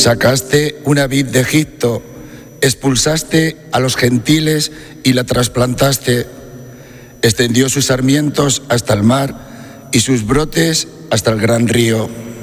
Sacaste una vid de Egipto, expulsaste a los gentiles y la trasplantaste. Extendió sus sarmientos hasta el mar y sus brotes hasta el gran río.